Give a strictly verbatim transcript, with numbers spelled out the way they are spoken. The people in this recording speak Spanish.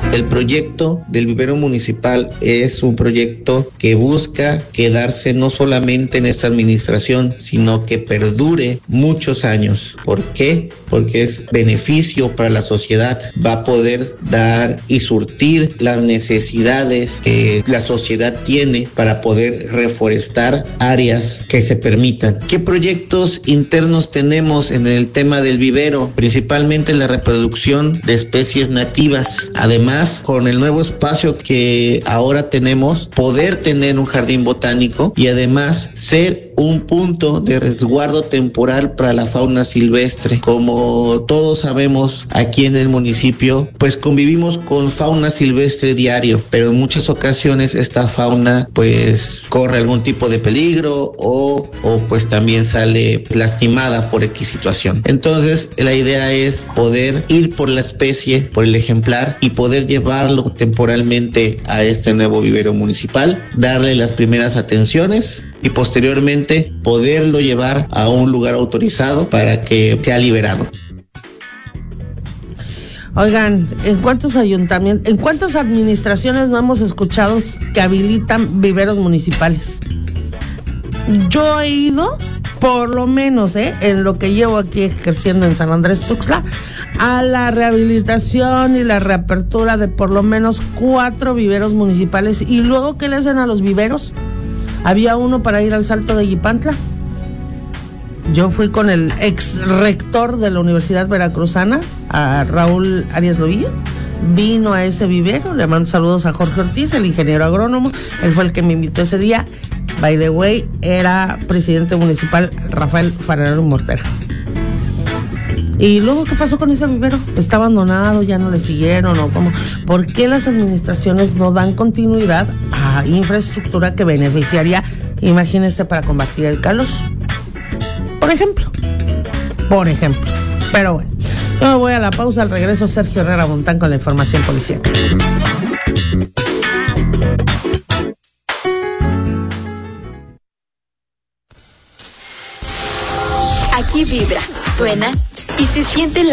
El proyecto del vivero municipal es un proyecto que busca quedarse no solamente en esta administración, sino que perdure muchos años. ¿Por qué? Porque es beneficio para la sociedad. Va a poder dar y surtir las necesidades que la sociedad tiene para poder reforestar áreas que se permitan. ¿Qué proyectos internos tenemos en el tema del vivero? Principalmente la reproducción de especies nativas. Además, con el nuevo espacio que ahora tenemos, poder tener un jardín botánico y además ser un punto de resguardo temporal para la fauna silvestre. Como todos sabemos, aquí en el municipio, pues convivimos con fauna silvestre diario, pero en muchas ocasiones esta fauna pues corre algún tipo de peligro o, o pues también sale lastimada por X situación. Entonces, la idea es poder ir por la especie, por el ejemplar y poder llevarlo temporalmente a este nuevo vivero municipal, darle las primeras atenciones y posteriormente poderlo llevar a un lugar autorizado para que sea liberado. Oigan, ¿en cuántos ayuntamientos, en cuántas administraciones no hemos escuchado que habilitan viveros municipales? Yo he ido, por lo menos, ¿eh? en lo que llevo aquí ejerciendo en San Andrés Tuxtla, a la rehabilitación y la reapertura de por lo menos cuatro viveros municipales. ¿Y luego qué le hacen a los viveros? Había uno para ir al Salto de Yipantla. Yo fui con el ex rector de la Universidad Veracruzana, a Raúl Arias Lovillo. Vino a ese vivero, le mando saludos a Jorge Ortiz, el ingeniero agrónomo. Él fue el que me invitó ese día. By the way, era presidente municipal Rafael Farero Mortera. ¿Y luego qué pasó con ese vivero? ¿Está abandonado? ¿Ya no le siguieron? ¿O cómo? ¿Por qué las administraciones no dan continuidad a infraestructura que beneficiaría, imagínense, para combatir el calor? Por ejemplo. Por ejemplo. Pero bueno, yo voy a la pausa. Al regreso, Sergio Herrera Montán con la información policial. Aquí vibra, suena y se siente la